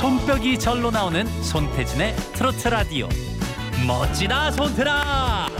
손뼉이 절로 나오는 손태진의 트로트 라디오. 멋지다 손태라.